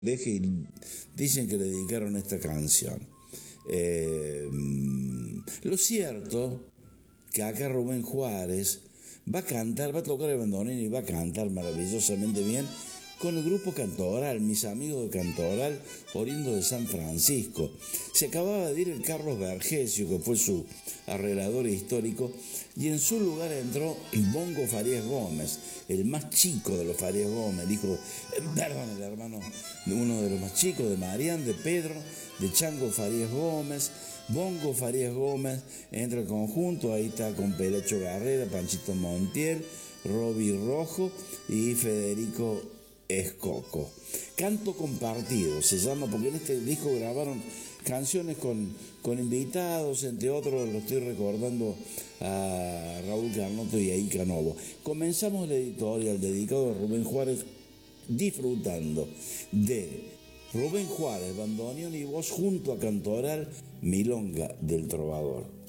Deje y dicen que le dedicaron esta canción. Lo cierto que acá Rubén Juárez va a cantar, va a tocar el bandoneón y va a cantar maravillosamente bien con el grupo Cantoral, mis amigos de Cantoral, oriundo de San Francisco. Se acababa de ir el Carlos Vergesio, que fue su arreglador histórico, y en su lugar entró Bongo Farías Gómez, el más chico de los Farías Gómez, el hermano, uno de los más chicos de Marián, de Pedro, de Chango Farías Gómez. Bongo Farías Gómez entra al conjunto, ahí está con Pelecho Garrera, Panchito Montiel, Roby Rojo y Federico Escoco. Canto compartido se llama, porque en este disco grabaron canciones con invitados, entre otros lo estoy recordando a Raúl Carnoto y a Ica Novo. Comenzamos la editorial dedicado a Rubén Juárez, disfrutando de Rubén Juárez, bandoneón y voz junto a Cantoral, Milonga del Trovador.